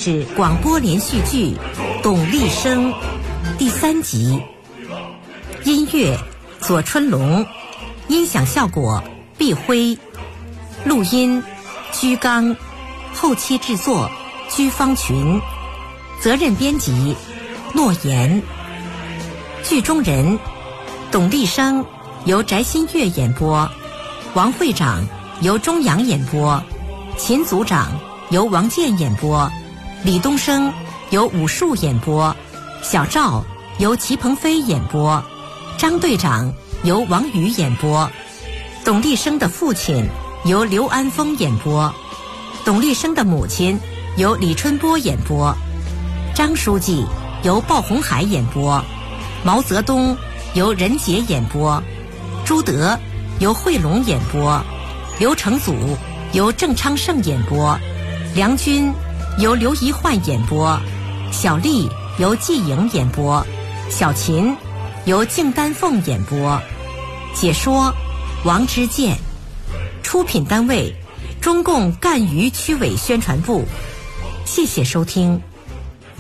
是广播连续剧《董立生》第3集，音乐左春龙，音响效果毕辉，录音居刚，后期制作居方群，责任编辑诺言。剧中人董立生由翟新月演播，王会长由钟阳演播，秦组长由王健演播，李东升由武术演播，小赵由齐鹏飞演播，张队长由王宇演播，董立生的父亲由刘安峰演播，董立生的母亲由李春波演播，张书记由鲍红海演播，毛泽东由任杰演播，朱德由惠龙演播，刘成祖由郑昌盛演播，梁军由刘一焕演播，小丽由季颖演播，小秦由敬丹凤演播，解说王之健，出品单位中共赣榆区委宣传部。谢谢收听。